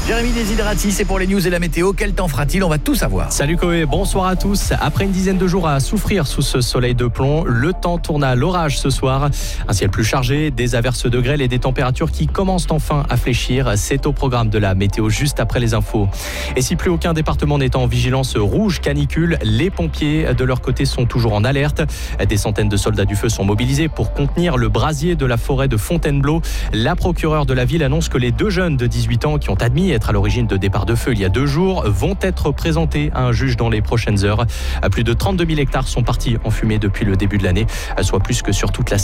Jérémy Desiderati, c'est pour les news et la météo. Quel temps fera-t-il? On va tout savoir. Salut Koé, bonsoir à tous. Après une dizaine de jours à souffrir sous ce soleil de plomb, le temps tourne à l'orage ce soir. Un ciel plus chargé, des averses de grêle et des températures qui commencent enfin à fléchir. C'est au programme de la météo juste après les infos. Et si plus aucun département n'est en vigilance rouge canicule, les pompiers de leur côté sont toujours en alerte. Des centaines de soldats du feu sont mobilisés pour contenir le brasier de la forêt de Fontainebleau. La procureure de la ville annonce que les 2 jeunes de 18 ans qui ont admis être à l'origine de départ de feu il y a 2 jours vont être présentés à un juge dans les prochaines heures. Plus de 32 000 hectares sont partis en fumée depuis le début de l'année, soit plus que sur toute la